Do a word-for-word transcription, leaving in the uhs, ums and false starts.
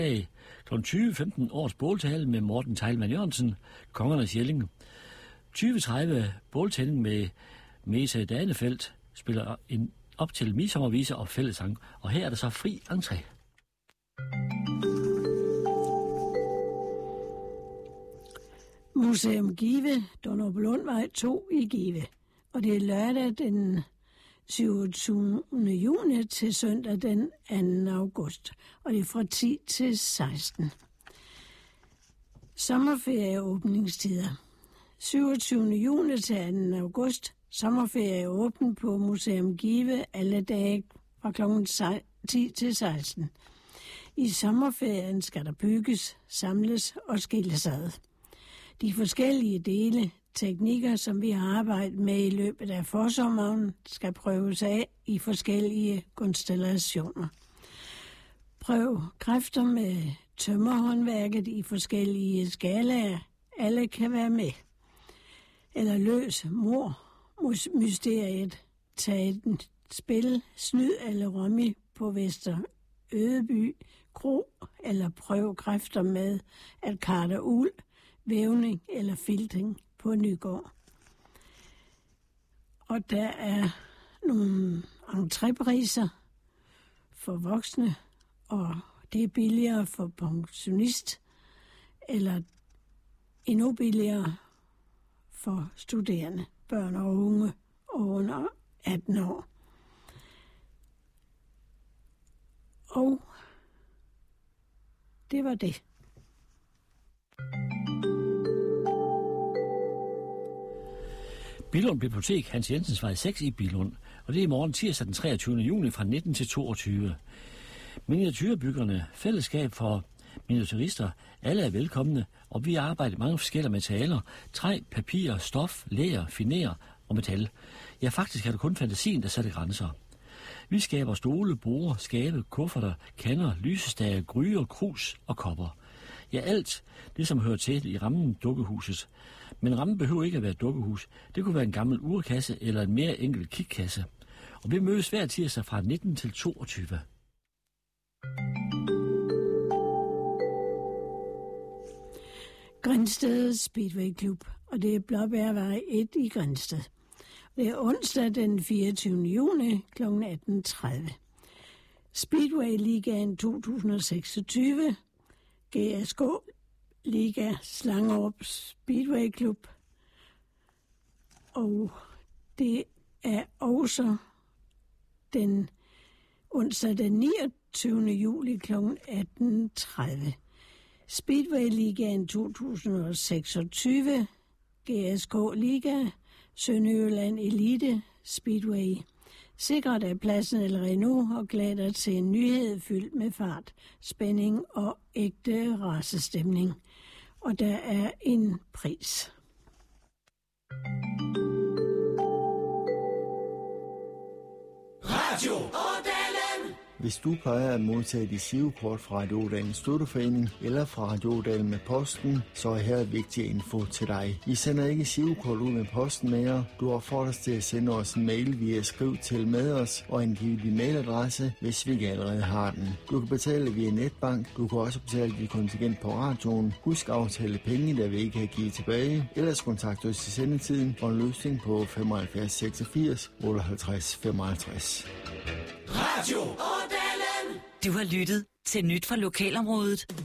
klokken tyve femten års båltale med Morten Teilmann Jørgensen, Kongernes Jelling. tyve tredive båltænding med Meta Danefeldt, spiller en op til midsommerviser og fællesang. Og her er der så fri entré. Museum Give, Donnerupolundvej to i Give. Og det er lørdag den syvogtyvende juni til søndag den anden august. Og det er fra ti til seksten. Sommerferie åbningstider. syvogtyvende juni til anden august. Sommerferie åben på Museum Give alle dage fra klokken ti til seksten. I sommerferien skal der bygges, samles og skilles ad. De forskellige dele, teknikker, som vi har arbejdet med i løbet af forsommeren, skal prøves af i forskellige konstellationer. Prøv kræfter med tømmerhåndværket i forskellige skalaer. Alle kan være med. Eller løs mor-mysteriet. Tag et spil, snyd eller rummi på Vester Ødeby Kro, eller prøv kræfter med at karte uld, vævning eller filtring på Nygård. Og der er nogle entrépriser for voksne, og det er billigere for pensionist, eller endnu billigere for studerende, børn og unge under atten år. Og det var det. Billund Bibliotek, Hans Jensens Vej seks i Billund, og det er i morgen tirsdag den treogtyvende juni fra nitten til toogtyve. Miniatyrbyggerne, fællesskab for miniaturister, alle er velkomne, og vi arbejder mange forskellige materialer, træ, papir, stof, læder, finer og metal. Ja, faktisk er det kun fantasien, der sætter grænser. Vi skaber stole, borde, skabe, kufferter, kander, lysestager, gryder, krus og kopper. Ja, alt det, som hører til i rammen dukkehuset. Men rammen behøver ikke at være et dukkehus. Det kunne være en gammel urkasse eller en mere enkel kikkasse. Og vi mødes hver tirsdag fra nitten til toogtyve. Grindsted Speedway Club, og det er Blåbærvej et i Grindsted. Det er onsdag den fireogtyvende juni kl. atten tredive. Speedway Ligaen to tusind og seksogtyve, G S K Liga Slangerup Speedway Club, og det er også den onsdag den niogtyvende juli kl. atten tredive. Speedway Ligaen to tusind og seksogtyve, G S K Liga, Sønderjylland Elite Speedway. Sikre dig pladsen allerede nu og glæd dig til en nyhed fyldt med fart, spænding og ægte racestemning. Og der er en pris. Radio Ådalen! Hvis du plejer at modtage dit girokort fra Radio Ådalens Støtteforening eller fra Radio Ådalen med posten, så er her vigtig info til dig. Vi sender ikke girokort ud med posten mere. Du opfordres til at sende os en mail via skriv til med os og angive din mailadresse, hvis vi ikke allerede har den. Du kan betale via netbank. Du kan også betale dit kontingent på radioen. Husk at aftale penge, der vi ikke kan give tilbage. Ellers kontakt os i sendetiden og en løsning på femoghalvfjerds seksogfirs otteoghalvtreds femoghalvtreds. Radio Ådalen! Du har lyttet til Nyt fra Lokalområdet.